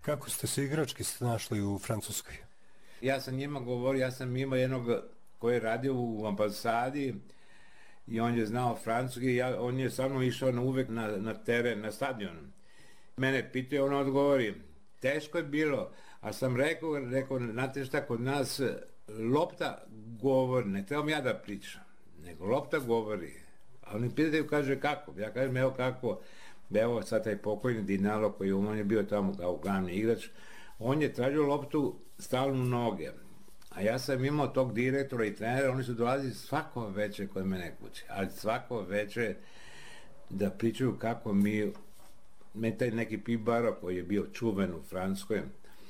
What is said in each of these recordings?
Kako ste se igrački snašli u Francuskoj? Ja sam njima govorio, ja sam imao jednog koji je radio u ambasadi i on je znao francuski, on je sa mnom išao uvek na teren, na stadion. Mene pitao, on odgovori, teško je bilo, a sam rekao, znate šta, kod nas lopta govori, ne trebam ja da pričam, nego lopta govori. A oni pitaju, kaže, kako? Ja kažem, evo kako, evo sad taj pokojni Dinalo koji on je bio tamo kao glavni igrač, on je tražio loptu stalno noge. A ja sam imao tog direktora i trenera, oni su dolazili svako večer kod mene kuće, ali svako večer da pričaju kako me taj neki Pibaro koji je bio čuven u Francuskoj,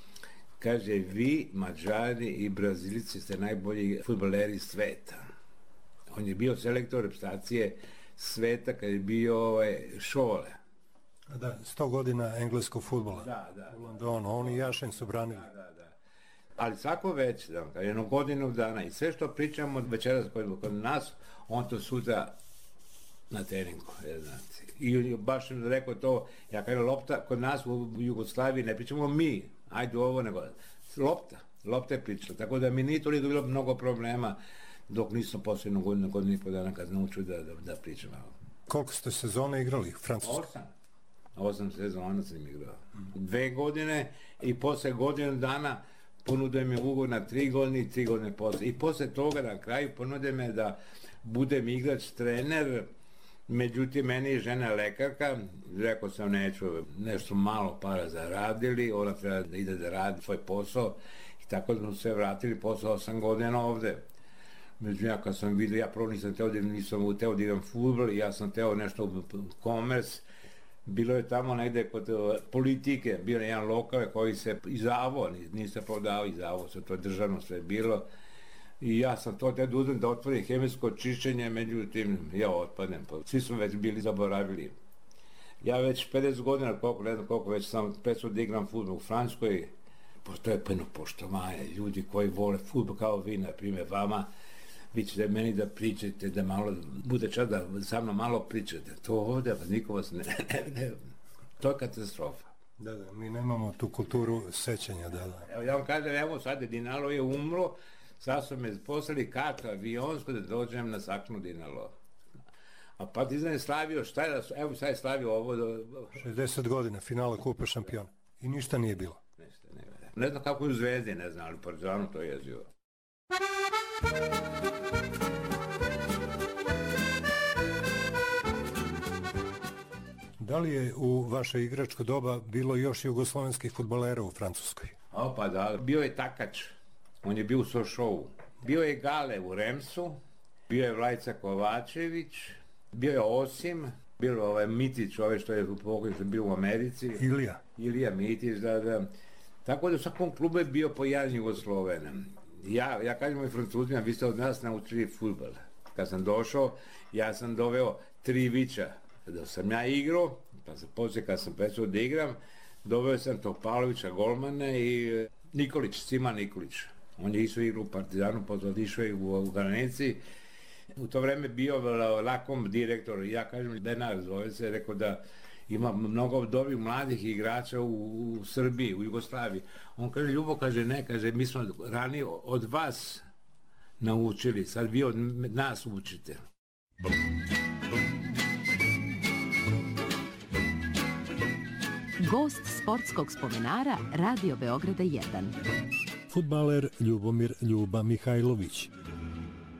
kaže, vi, Mađari i Brazilici ste najbolji fudbaleri sveta. On je bio selektor reprezentacije sveta kad je bio Šole. Da, 100 godina engleskog fudbala. Da. U Londonu, on i Jašin su branili. Da. Ali svako već, jednu godinu dana i sve što pričamo večeras kod nas, on to sutra na treningu, znači. I baš sam rekao to, ja kažem, lopta kod nas u Jugoslaviji ne pričamo mi, ajde ovo, nego lopta je pričala, tako da mi nije toliko bilo mnogo problema dok nisam posljedno godinu i po dana kad naučio da pričam. Koliko ste sezona igrali u Francuskoj? 8 sezona sam igrao. 2 godine i posle godinu dana ponudio me ugovor na 3 godine i 3 godine posle. I posle toga na kraju ponudio me da budem igrač, trener, međutim meni je žena lekarka, rekao sam neću, nešto malo para zaradili, ona treba da ide da radi svoj posao i tako da smo se vratili posle 8 godina ovde. Međutim, ja kad sam vidio, ja prvo nisam teo da idem fudbal, ja sam teo nešto u komers. Bilo je tamo negde kod politike, bio je jedan lokal koji se izavo, nije se prodao izavo, to je državno sve bilo. I ja sam to teo da otvorim hemijsko čišćenje, međutim, ja otpadnem, svi su već bili zaboravili. Ja već 50 godina, ne znam koliko, već sam prestao da igram fudbal u Francuskoj, postoje puno poštovanje, ljudi koji vole fudbal kao vi, na primjer, vama, vi ćete meni da pričate, da malo, bude čas da sa mnom malo pričate. To ovdje, pa niko vas ne, to je katastrofa. Da, mi nemamo tu kulturu sećanja, da. Evo, ja vam kažem, evo sad Dinalo je umro, sad su me poslali kartu avionsku da dođem na sakrnu Dinalo. A Partizan je slavio, evo sad je slavio ovo... 60 godina, finala Kupa šampiona. I ništa nije bilo. Ne znam kako je u Zvezdi, ne znam, ali Partizanu to je jezivo. Da li je u vaše igračko doba bilo još jugoslovenskih fudbalera u Francuskoj? Pa da, bio je Takač, on je bio u Sošovu. Bio je Gale u Remsu, bio je Vlajca Kovačević, bio je Osim, bio je Mitić, što je u pokoju, što je bio u Americi. Ilija Mitić, da. Tako da u svakom klubu je bio po jedan Jugosloven. Ja kažem moj Francuzima, vi ste od nas naučili fudbal. Kad sam došao, ja sam doveo Trivića, da sam ja igrao, pa se poslije kad sam prestao da igram, doveo sam Topalovića, golmana i Sima Nikolić. On je isto igrao u Partizanu, posle otišao je u Galenici. U to vreme bio lakom direktor, ja kažem, Benar zove se, rekao da ima mnogo dobrih mladih igrača u Srbiji, u Jugoslaviji. On kaže, Ljubo, mi smo ranije od vas naučili, sad vi od nas učite. Gost sportskog spomenara Radio Beograda 1. Fudbaler Ljubomir Ljuba Mihajlović,